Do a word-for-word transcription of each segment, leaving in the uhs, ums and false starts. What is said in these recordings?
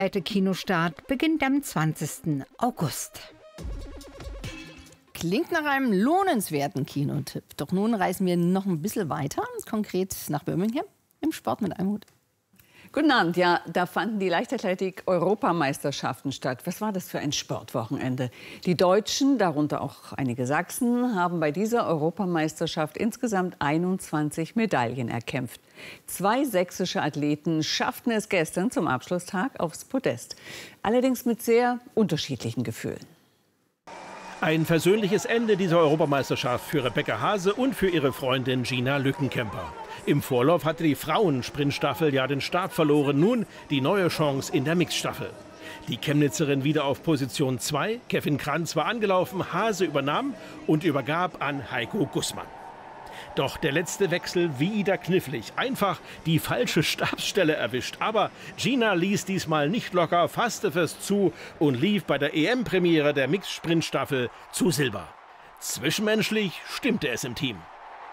Der Kinostart beginnt am zwanzigsten August. Klingt nach einem lohnenswerten Kinotipp. Doch nun reisen wir noch ein bisschen weiter, konkret nach Birmingham, im Sport mit Almut. Guten Abend. Ja, da fanden die Leichtathletik-Europameisterschaften statt. Was war das für ein Sportwochenende? Die Deutschen, darunter auch einige Sachsen, haben bei dieser Europameisterschaft insgesamt einundzwanzig Medaillen erkämpft. Zwei sächsische Athleten schafften es gestern zum Abschlusstag aufs Podest. Allerdings mit sehr unterschiedlichen Gefühlen. Ein versöhnliches Ende dieser Europameisterschaft für Rebecca Hase und für ihre Freundin Gina Lückenkämper. Im Vorlauf hatte die Frauensprintstaffel ja den Start verloren, nun die neue Chance in der Mixstaffel. Die Chemnitzerin wieder auf Position zwei, Kevin Kranz war angelaufen, Hase übernahm und übergab an Heiko Gussmann. Doch der letzte Wechsel wieder knifflig, einfach die falsche Stabsstelle erwischt. Aber Gina ließ diesmal nicht locker, fasste fest zu und lief bei der E M-Premiere der Mixsprintstaffel zu Silber. Zwischenmenschlich stimmte es im Team.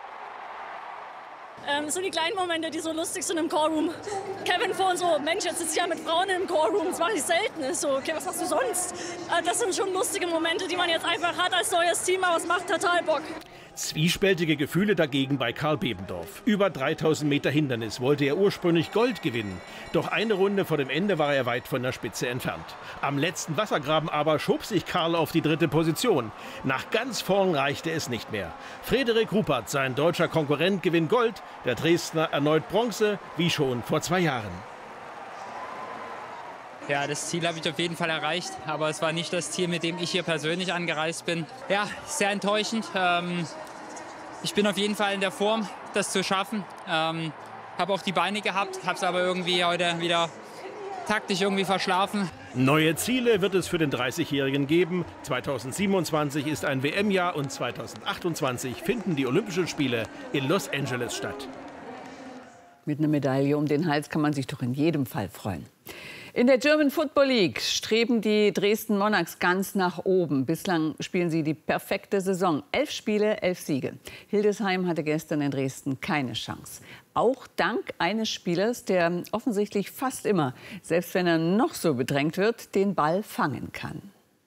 Ähm, so die kleinen Momente, die so lustig sind im Callroom. Kevin vorhin so, Mensch, jetzt sitze ich ja mit Frauen im Callroom, das mache ich selten. Ist so, okay, was machst du sonst? Äh, das sind schon lustige Momente, die man jetzt einfach hat als neues Team, aber es macht total Bock. Zwiespältige Gefühle dagegen bei Karl Bebendorf. Über dreitausend Meter Hindernis wollte er ursprünglich Gold gewinnen. Doch eine Runde vor dem Ende war er weit von der Spitze entfernt. Am letzten Wassergraben aber schob sich Karl auf die dritte Position. Nach ganz vorn reichte es nicht mehr. Frederik Ruppert, sein deutscher Konkurrent, gewinnt Gold. Der Dresdner erneut Bronze, wie schon vor zwei Jahren. Ja, das Ziel habe ich auf jeden Fall erreicht, aber es war nicht das Ziel, mit dem ich hier persönlich angereist bin. Ja, sehr enttäuschend. Ähm, ich bin auf jeden Fall in der Form, das zu schaffen. Ähm, habe auch die Beine gehabt, habe es aber irgendwie heute wieder taktisch irgendwie verschlafen. Neue Ziele wird es für den dreißigjährigen geben. zweitausendsiebenundzwanzig ist ein W M-Jahr und zweitausendachtundzwanzig finden die Olympischen Spiele in Los Angeles statt. Mit einer Medaille um den Hals kann man sich doch in jedem Fall freuen. In der German Football League streben die Dresden Monarchs ganz nach oben. Bislang spielen sie die perfekte Saison. Elf Spiele, elf Siege. Hildesheim hatte gestern in Dresden keine Chance. Auch dank eines Spielers, der offensichtlich fast immer, selbst wenn er noch so bedrängt wird, den Ball fangen kann.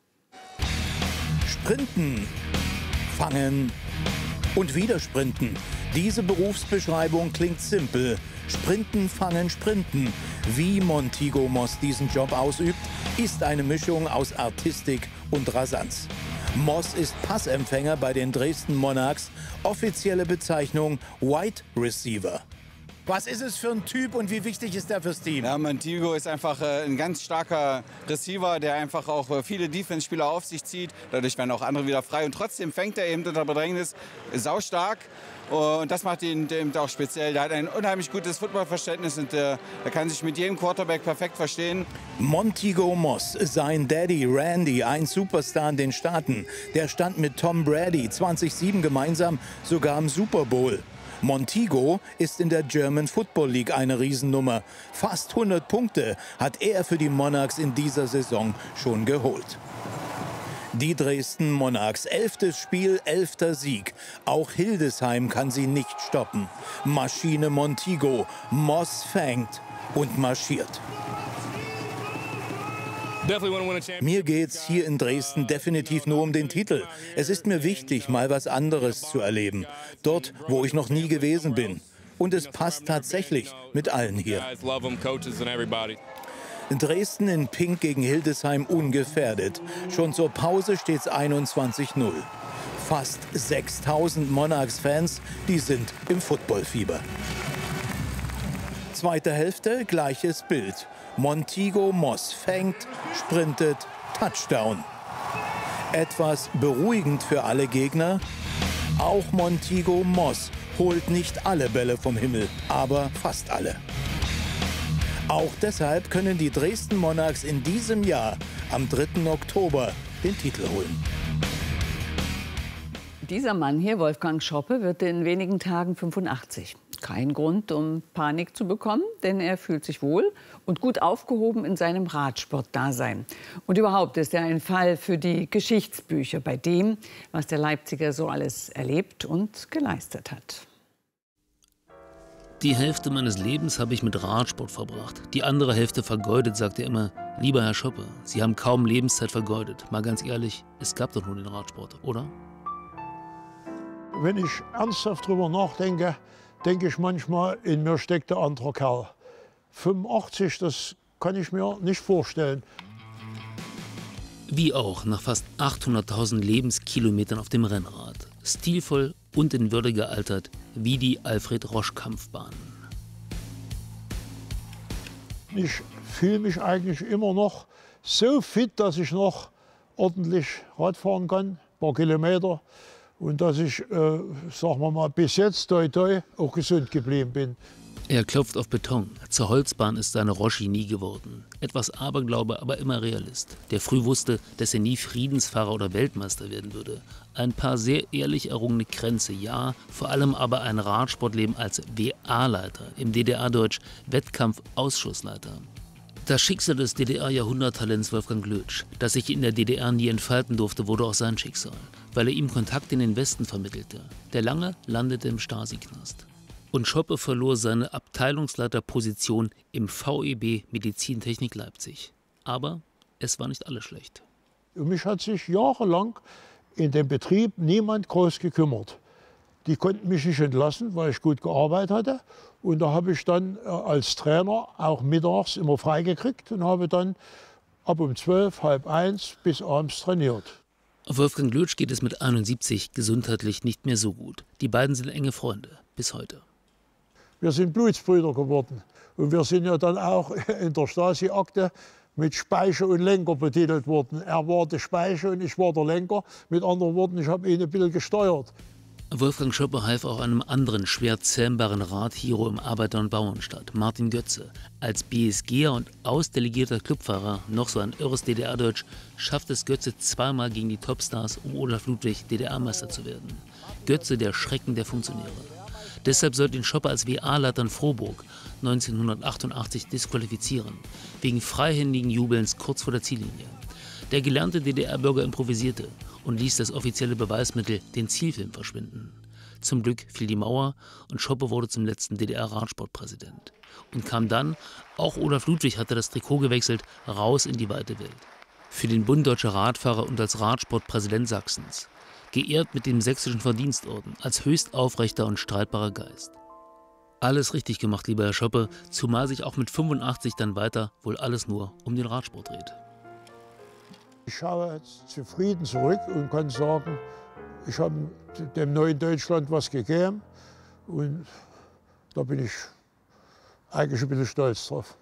Sprinten, fangen und wieder sprinten. Diese Berufsbeschreibung klingt simpel. Sprinten, fangen, sprinten. Wie Montigo Moss diesen Job ausübt, ist eine Mischung aus Artistik und Rasanz. Moss ist Passempfänger bei den Dresden Monarchs, offizielle Bezeichnung Wide Receiver. Was ist es für ein Typ und wie wichtig ist er fürs Team? Ja, Montigo ist einfach äh, ein ganz starker Receiver, der einfach auch äh, viele Defense-Spieler auf sich zieht. Dadurch werden auch andere wieder frei und trotzdem fängt er eben unter Bedrängnis saustark. Und das macht ihn eben auch speziell. Der hat ein unheimlich gutes Footballverständnis und äh, er kann sich mit jedem Quarterback perfekt verstehen. Montigo Moss, sein Daddy Randy, ein Superstar in den Staaten. Der stand mit Tom Brady zweitausendsieben gemeinsam sogar im Super Bowl. Montigo ist in der German Football League eine Riesennummer. Fast hundert Punkte hat er für die Monarchs in dieser Saison schon geholt. Die Dresden Monarchs, elftes Spiel, elfter Sieg. Auch Hildesheim kann sie nicht stoppen. Maschine Montigo, Moss fängt und marschiert. Mir geht's hier in Dresden definitiv nur um den Titel. Es ist mir wichtig, mal was anderes zu erleben. Dort, wo ich noch nie gewesen bin. Und es passt tatsächlich mit allen hier. Dresden in Pink gegen Hildesheim ungefährdet. Schon zur Pause steht es einundzwanzig null. Fast sechstausend Monarchs-Fans, die sind im Footballfieber. Zweite Hälfte, gleiches Bild. Montigo Moss fängt, sprintet, Touchdown. Etwas beruhigend für alle Gegner. Auch Montigo Moss holt nicht alle Bälle vom Himmel, aber fast alle. Auch deshalb können die Dresden Monarchs in diesem Jahr am dritten Oktober den Titel holen. Dieser Mann hier, Wolfgang Schoppe, wird in wenigen Tagen fünfundachtzig. Kein Grund, um Panik zu bekommen, denn er fühlt sich wohl und gut aufgehoben in seinem Radsportdasein. Und überhaupt ist er ein Fall für die Geschichtsbücher bei dem, was der Leipziger so alles erlebt und geleistet hat. Die Hälfte meines Lebens habe ich mit Radsport verbracht. Die andere Hälfte vergeudet, sagt er immer. Lieber Herr Schoppe, Sie haben kaum Lebenszeit vergeudet. Mal ganz ehrlich, es gab doch nur den Radsport, oder? Wenn ich ernsthaft drüber nachdenke, denke ich manchmal, in mir steckt der andere Kerl. fünfundachtzig, das kann ich mir nicht vorstellen. Wie auch nach fast achthunderttausend Lebenskilometern auf dem Rennrad. Stilvoll und in Würde gealtert, wie die Alfred-Rosch-Kampfbahnen. Ich fühle mich eigentlich immer noch so fit, dass ich noch ordentlich Rad fahren kann, ein paar Kilometer. Und dass ich, äh, sagen wir mal, bis jetzt, toi toi, auch gesund geblieben bin. Er klopft auf Beton. Zur Holzbahn ist seine Roschi nie geworden. Etwas Aberglaube, aber immer Realist. Der früh wusste, dass er nie Friedensfahrer oder Weltmeister werden würde. Ein paar sehr ehrlich errungene Kränze, ja, vor allem aber ein Radsportleben als W A-Leiter, im D D R-Deutsch Wettkampfausschussleiter. Das Schicksal des D D R-Jahrhunderttalents Wolfgang Glötsch, das sich in der D D R nie entfalten durfte, wurde auch sein Schicksal, weil er ihm Kontakt in den Westen vermittelte. Der Lange landete im Stasi-Knast. Und Schoppe verlor seine Abteilungsleiterposition im V E B Medizintechnik Leipzig. Aber es war nicht alles schlecht. Um mich hat sich jahrelang in dem Betrieb niemand groß gekümmert. Die konnten mich nicht entlassen, weil ich gut gearbeitet hatte. Und da habe ich dann als Trainer auch mittags immer freigekriegt und habe dann ab um zwölf, halb eins bis abends trainiert. Wolfgang Glötsch geht es mit einundsiebzig gesundheitlich nicht mehr so gut. Die beiden sind enge Freunde, bis heute. Wir sind Blutsbrüder geworden. Und wir sind ja dann auch in der Stasi-Akte mit Speicher und Lenker betitelt worden. Er war der Speicher und ich war der Lenker. Mit anderen Worten, ich habe ihn ein bisschen gesteuert. Wolfgang Schoppe half auch einem anderen schwer zähmbaren Radhero im Arbeiter- und Bauernstaat, Martin Götze. Als B S G'er und ausdelegierter Clubfahrer, noch so ein irres D D R-Deutsch, schafft es Götze zweimal gegen die Topstars, um Olaf Ludwig D D R-Meister zu werden. Götze, der Schrecken der Funktionäre. Deshalb sollte ihn Schoppe als W A-Leiter in Frohburg neunzehnhundertachtundachtzig disqualifizieren, wegen freihändigen Jubelns kurz vor der Ziellinie. Der gelernte D D R-Bürger improvisierte und ließ das offizielle Beweismittel, den Zielfilm, verschwinden. Zum Glück fiel die Mauer und Schoppe wurde zum letzten D D R-Radsportpräsident. Und kam dann, auch Olaf Ludwig hatte das Trikot gewechselt, raus in die weite Welt. Für den Bund Deutscher Radfahrer und als Radsportpräsident Sachsens. Geehrt mit dem Sächsischen Verdienstorden, als höchst aufrechter und streitbarer Geist. Alles richtig gemacht, lieber Herr Schoppe, zumal sich auch mit fünfundachtzig dann weiter wohl alles nur um den Radsport dreht. Ich schaue jetzt zufrieden zurück und kann sagen, ich habe dem neuen Deutschland was gegeben und da bin ich eigentlich ein bisschen stolz drauf.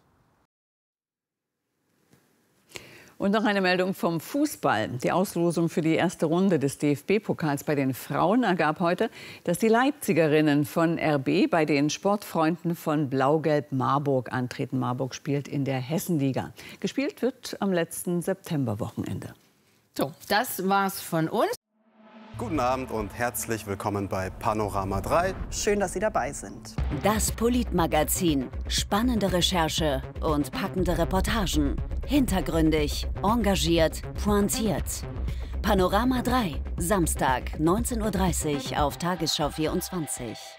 Und noch eine Meldung vom Fußball. Die Auslosung für die erste Runde des D F B-Pokals bei den Frauen ergab heute, dass die Leipzigerinnen von R B bei den Sportfreunden von Blau-Gelb Marburg antreten. Marburg spielt in der Hessenliga. Gespielt wird am letzten Septemberwochenende. So, das war's von uns. Guten Abend und herzlich willkommen bei Panorama drei. Schön, dass Sie dabei sind. Das Politmagazin. Spannende Recherche und packende Reportagen. Hintergründig, engagiert, pointiert. Panorama drei, Samstag, neunzehn Uhr dreißig auf Tagesschau vierundzwanzig.